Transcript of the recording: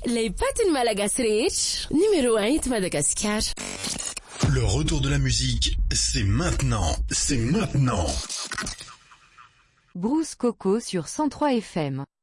les patins Malagas Rich, numéro 1 de Madagascar. Le retour de la musique, c'est maintenant, c'est maintenant. Bruce Coco sur 103 FM.